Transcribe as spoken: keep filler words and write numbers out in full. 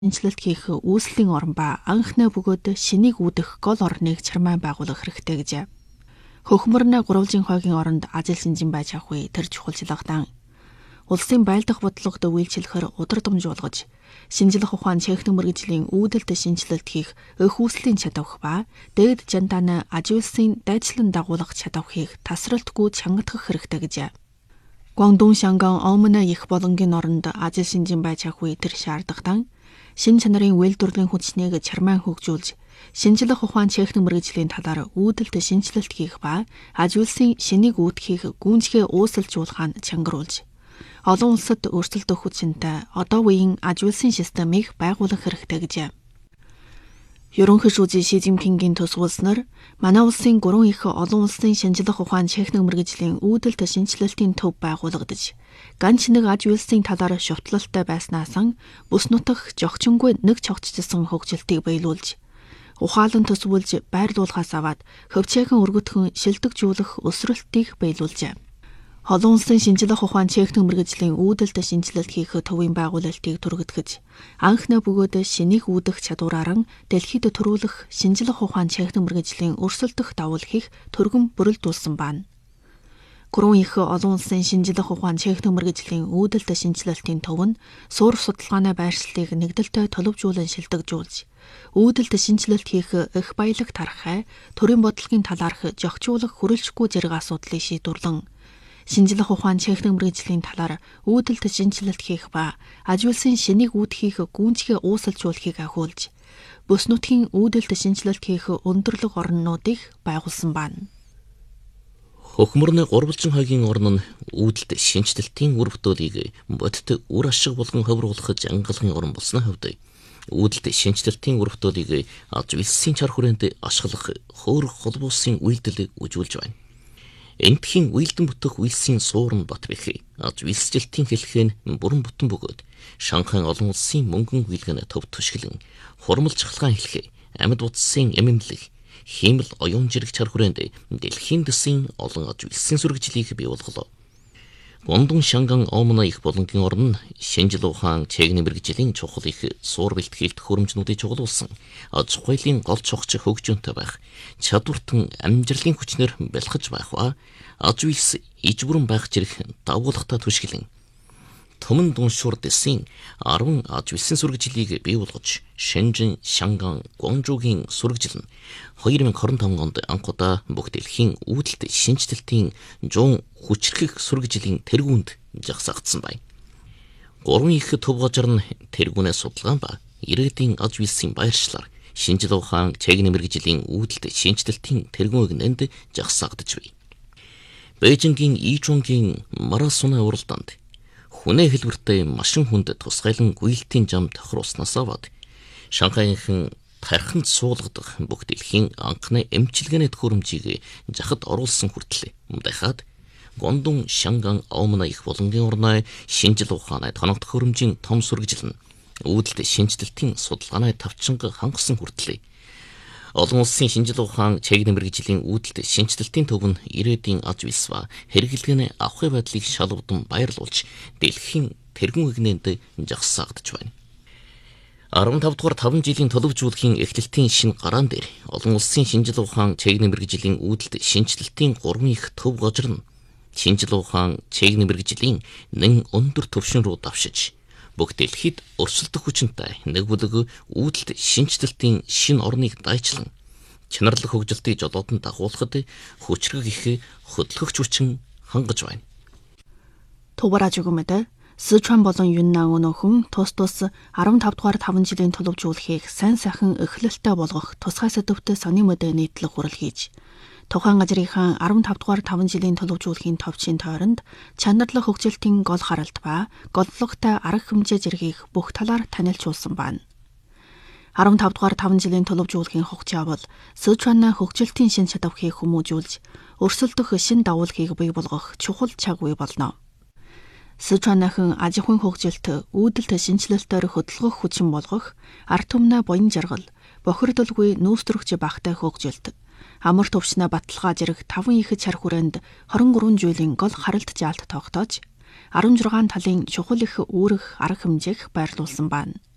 шинжилэлт хийх үүслийн орон ба анхны бөгөөд шинийг үүдэх гол орныг чармаан байгуулах хэрэгтэй гэжээ. Хөхмөрнө гурвалжин хойгийн оронд ажил шинжин байж авах үе тэр чухал шалгадан. Улсын байлдах бодлогод үйлчлэхээр удирдамжуулгаж, шинжлэх ухаан техник мэргэжлийн үүдэлт шинжилэлт хийх өх үүслийн чадвах ба дээд жандааны аж үйлсийн дайчлан дагуулгах чадвахыг тасралтгүй чангатгах хэрэгтэй гэжээ. Гуандун Шанган Омна их болонгийн оронд ажил шинжин байж авах үе тэр шаардлагадан шин чанарын үйлдвэрлэлийн хүчнийг чармаан хөгжүүлж, шинжлэх ухаан техник мэргэжлийн талаар үүдэлт шинжилэлт хийх ба аж үйлсийн шинийг үүдхийг гүйцэтгэх уусалжуулахыг чангаруулж, олон улсад өрсөлдөх хүчинтэй одоо үеийн аж үйлсийн системийг байгуулах хэрэгтэй гэжээ. Ерөнхий шүүжийн Ши Цзиньпингийн төсвөлснөр манай улсын гурван их олон улсын шинжлэх ухаан техник мэргэжлийн үүдэлт шинжилэлтийн төв байгуулагдаж, ганц нэг аж үйлсийн талаар шутлалтай байснаас бүс нутах жогчингүй нэг чогтчилсан хөгжилтийг биелүүлж, ухаалан төсвөлж байрлуулахаас аваад хөвчөөгөн өргөтгөн шилдэгжүүлэх өсрөлтийг биелүүлжээ. Олон улсын шинжлэх ухаан техник мэргэжлийн үүдэлт шинжилэлт хийх төвийн байгуулалтыг түргэтгэж, анхны бөгөөд шинийг үүдэх чадвараар дэлхийд төрүүлэх шинжлэх ухаан техник мэргэжлийн өрсөлдөх давуу хийх түргэн бүрэлдүүлсэн байна. Гурван их олон улсын шинжлэх ухаан техник мэргэжлийн үүдэлт шинжилэлтийн төв нь суур судалгааны байршлыг нэгдэлтэй төлөвжүүлэн шилдэгжүүлж, үүдэлт шинжилэлт хийх их баялаг тархай, төрийн бодлогын талаарх жогчуулах хүрэлцэхгүй зэрэг асуудлыг шийдвэрлэн, шинжлэх ухаан техник мэргэжлийн талаар үүдэлт шинжилэлт хийх ба аж үйлсийн шинийг үүдхийг гүйцэтгэх уусалжуулахыг ахиулж, бүс нутгийн үүдэлт шинжилэлт хийх өндөрлөг орнуудыг байгуулсан байна. Хөхмөрнө гурвалжин хойгийн орн нь үүдэлт шинжилэлтийн үр бүтээлийг бодит үр ашиг болгон ховруулах жангалгын орн болсны хувьд үүдэлт шинжилэлтийн үр бүтээлийг аж үйлсийн чар хүрээнд ашиглах хөөрөх холбоосын үйлдэл үжүүлж байна. Энтхийн үйлдэн бүтэх үйлсийн суурн бат бэхий аж үйлсжилтийн хэлхэн бүрэн бүтэн бөгөөд Шанхай олон улсын мөнгөн үйлгэн төв төшгөлөн хурмал чахалгаан хэлхээ амьд утсын эмэмлэг хиймэл оюун жирэг чар хүрээнд дэлхийн дэсийн олон аж үйлсийн сүргэжлийг бий болголоо. Гуандун Шанган Омна их болонгийн орн нь шинжлэх ухаан техник мэргэжлийн чухал их суур бэлтгэлт хөрөмжнүүдийг чугалуулсан аж ахуйлын гол чухч хөгжөөнтэй байх, чадвартан амжилтын хүчнэр бэлхэж байх ба аж үйлс иж бүрэн байх зэрэг дагуулгатай түшгэлэн Төмөн дуншуур дэсийн арван аж үйлсийн сүргэжлийг бий болгож Шэнжэн, Шанган, Гуанчжуугийн сүргэжил нь хоёр мянга хорин таван онд анх удаа бүх дэлхийн үүдэлт шинжилэлтийн жуун хүчрхэх сүргэжлийн тэргүүнд жагсаагдсан байна. Гурван их төв гажар нь тэргүүнээ судалгаан ба ирээдүйн аж үйлсийн байршлаар шинжлэх ухаан техник мэргэжлийн үүдэлт шинжилэлтийн тэргүүн өгнөнд жагсаагдж бай. Бээжингийн Ичунгийн марафоны уралдаанд хүнээ хэлбэртэй машин хүнд тусгайлан гүйлтийн зам тохируулснаас аваад Шанхайнхан тархинд суулгадах бүх дэлхийн анхны эмчилгээний төхөөрөмжийг жахад оруулсан хүртэл мдахад Гуандун Шанган Омна их болонгийн орны шинжлэх ухааны тоног төхөөрөмжийн том сүргэжил нь үүдэлт шинжилэлтийн судалгааны тавчинга хангасан хүртэл олон улсын шинжлэх ухаан техник мэргэжлийн үүдэлт шинжилэлтийн төв нь ирээдүйн аж үйлс ба хэрэглэгээний авахын байдлыг шалгавдан байрлуулж дэлхийн тэргүүн игнэнд жагсаагдж байна. арван тав дугаар таван жилийн төлөвжүүлэхийн эхлэлтийн шинэ гараан дээр олон улсын шинжлэх ухаан техник мэргэжлийн үүдэлт шинжилэлтийн гурван их төв гажар нь шинжлэх ухаан техник мэргэжлийн нэн өндөр түвшин рүү давшиж бүх дэлхийд өрсөлдөх хүчинтэй нэг бүлэг үүдэлт шинжилэлтийн шинэ орныг дайчлан чанарлах хөгжилтийг жолоодон дагуулахад хүчрэг их хөдөлгөгч хүчин хангаж байна. Тувраж өгмөд Сычуан болон Юннан өнөөхөн тус тус арван тав дугаар таван жилийн төлөвжүүлэхийг сайн сайхан эхлэлтэй болгох тусгай сэдвүүтэй сонин мөдө нийтлэх хурал хийж, тухайн газрынхаа арван тав дугаар таван жилийн төлөвжүүлэхийн товчийн тойронд чанарлах хөгжилтийн гол харалт ба голлогтой арга хэмжээ зэргийг бүх талаар танилцуулсан байна. арван тав дугаар таван жилийн төлөвжүүлэхийн хугацаа бол Сычуаны хөгжилтийн шин чадварыг хүмүүжүүлж, өрсөлдөх шин дагуулгыг бий болгох чухал цаг үе болно. Сычуаныхан аж ахуйн хөгжилт, үүдэлт шинжилэлтээр хөдөлгөх хүчин болгох, ард түмнээ буян жаргал, бохирдолгүй нүүстрэгч багтай хөгжилт, амар төвчнө баталгаа зэрэг таван их чар хүрээнд хорин гурван жилийн гол харалт заалт тогтоож, арван зургаан талын чухал их үүрэг арга хэмжээх байрлуулсан байна.